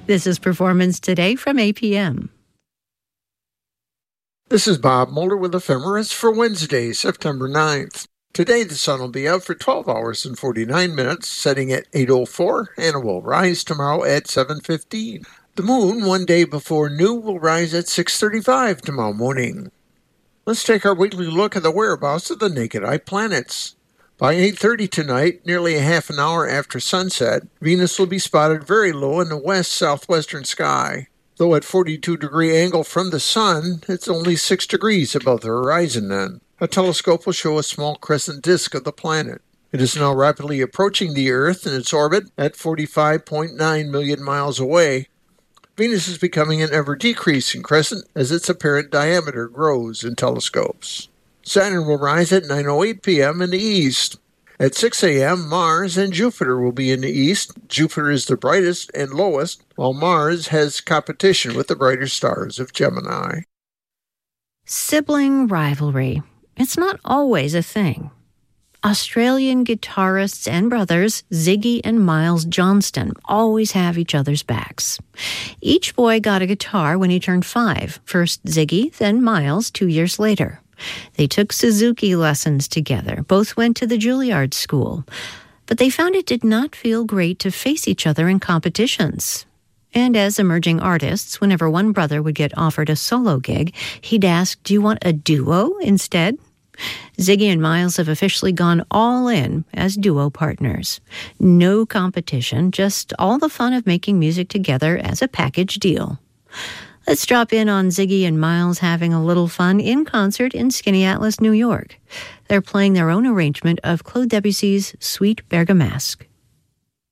This is Performance Today from APM. This is Bob Mulder with Ephemeris for Wednesday, September 9th. Today the sun will be out for 12 hours and 49 minutes, setting at 8:04, and it will rise tomorrow at 7:15. The moon, one day before noon, will rise at 6:35 tomorrow morning. Let's take our weekly look at the whereabouts of the naked eye planets. By 8:30 tonight, nearly a half an hour after sunset, Venus will be spotted very low in the west-southwestern sky. Though at 42-degree angle from the sun, it's only 6 degrees above the horizon then. A telescope will show a small crescent disk of the planet. It is now rapidly approaching the Earth in its orbit at 45.9 million miles away. Venus is becoming an ever-decreasing crescent as its apparent diameter grows in telescopes. Saturn will rise at 9:08 p.m. in the east. At 6 a.m., Mars and Jupiter will be in the east. Jupiter is the brightest and lowest, while Mars has competition with the brighter stars of Gemini. Sibling rivalry. It's not always a thing. Australian guitarists and brothers Ziggy and Miles Johnston always have each other's backs. Each boy got a guitar when he turned 5, first Ziggy, then Miles 2 years later. They took Suzuki lessons together. Both went to the Juilliard School. But they found it did not feel great to face each other in competitions. And as emerging artists, whenever one brother would get offered a solo gig, he'd ask, "Do you want a duo instead?" Ziggy and Miles have officially gone all in as duo partners. No competition, just all the fun of making music together as a package deal. Let's drop in on Ziggy and Miles having a little fun in concert in Skaneateles, New York. They're playing their own arrangement of Claude Debussy's Sweet Bergamasque.